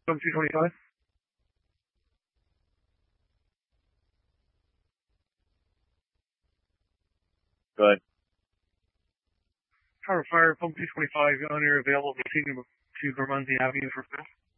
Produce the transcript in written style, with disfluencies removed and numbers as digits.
From 225? Go ahead. Tower Fire, Pump 225, on your available to Gramanzi Avenue for 5th.